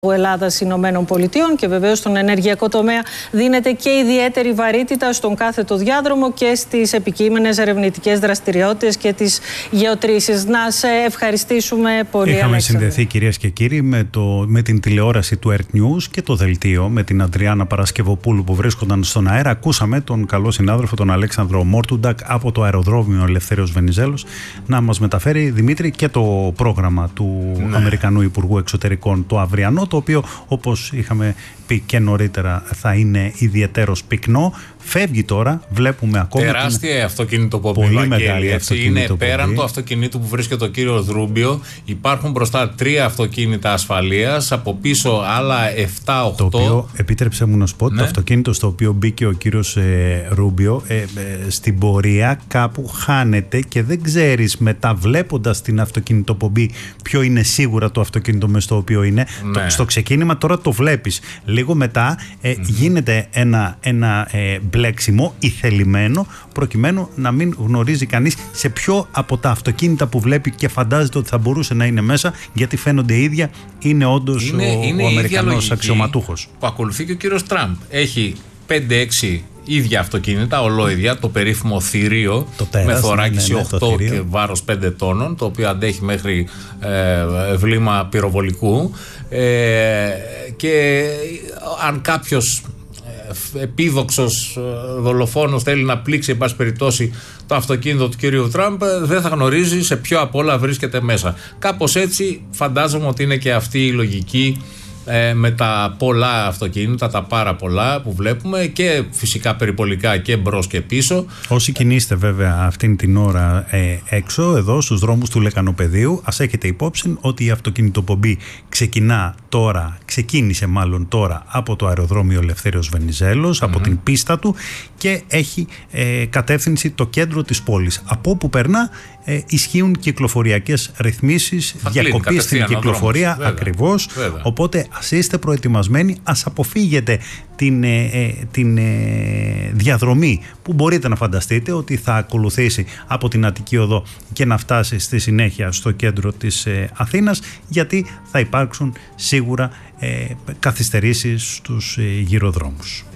Ελλάδας Ηνωμένων Πολιτειών και βεβαίως στον ενεργειακό τομέα δίνεται και ιδιαίτερη βαρύτητα στον κάθετο διάδρομο και στις επικείμενες ερευνητικές δραστηριότητες και τις γεωτρήσεις. Να σε ευχαριστήσουμε πολύ. Είχαμε συνδεθεί, κυρίες και κύριοι, με την τηλεόραση του Earth News και το δελτίο με την Αντριάννα Παρασκευοπούλου που βρίσκονταν στον αέρα. Ακούσαμε τον καλό συνάδελφο, τον Αλέξανδρο Μόρτουντακ, από το αεροδρόμιο Ελευθέριος Βενιζέλος να μας μεταφέρει, Δημήτρη, και το πρόγραμμα του Αμερικανού Υπουργού Εξωτερικών, το αυριανό, το οποίο, όπως είχαμε πει και νωρίτερα, θα είναι ιδιαιτέρως πυκνό. Φεύγει τώρα, βλέπουμε ακόμα. Τεράστια αυτοκινητοπομπή. Πολύ μεγάλη αυτοκινητοπομπή. Είναι πέραν του αυτοκινήτου που βρίσκεται ο κύριος Ρούμπιο. Υπάρχουν μπροστά 3 αυτοκίνητα ασφαλείας, από πίσω άλλα 7-8. Το οποίο, επίτρεψε μου να σου πω, το αυτοκίνητο στο οποίο μπήκε ο κύριος Ρούμπιο, στην πορεία κάπου χάνεται και δεν ξέρεις μετά, βλέποντας την αυτοκινητοπομπή, ποιο είναι σίγουρα το αυτοκίνητο μες στο οποίο είναι. Στο ξεκίνημα τώρα το βλέπεις. Λίγο μετά γίνεται ένα μπλέξιμο ηθελημένο, προκειμένου να μην γνωρίζει κανείς σε ποιο από τα αυτοκίνητα που βλέπει και φαντάζεται ότι θα μπορούσε να είναι μέσα, γιατί φαίνονται ίδια, είναι όντως ο Αμερικανός αξιωματούχος. Που ακολουθεί και ο κύριος Τραμπ. Έχει 5-6 ίδια αυτοκίνητα, ολόιδια, το περίφημο θηρίο, με θωράκιση 8 και βάρος 5 τόνων, το οποίο αντέχει μέχρι βλήμα πυροβολικού, και αν κάποιος επίδοξος δολοφόνος θέλει να πλήξει, εν πάση περιπτώσει, το αυτοκίνητο του κυρίου Τραμπ, δεν θα γνωρίζει σε ποιο απ' όλα βρίσκεται μέσα. Κάπως έτσι φαντάζομαι ότι είναι και αυτή η λογική με τα πολλά αυτοκίνητα, τα πάρα πολλά που βλέπουμε, και φυσικά περιπολικά και μπρος και πίσω. Όσοι κινείστε βέβαια αυτήν την ώρα έξω εδώ στους δρόμους του Λεκανοπεδίου, ας έχετε υπόψη ότι η αυτοκινητοπομπή ξεκίνησε τώρα από το αεροδρόμιο Ελευθέριος Βενιζέλος, από την πίστα του, και έχει κατεύθυνση το κέντρο της πόλης. Από όπου περνά ισχύουν κυκλοφοριακές ρυθμίσεις, διακοπή στην κυκλοφορία, ακριβώς. Οπότε ας είστε προετοιμασμένοι, ας αποφύγετε την διαδρομή που μπορείτε να φανταστείτε ότι θα ακολουθήσει από την Αττική Οδό και να φτάσει στη συνέχεια στο κέντρο της Αθήνας, γιατί θα υπάρξουν σίγουρα καθυστερήσεις στους γυροδρόμους.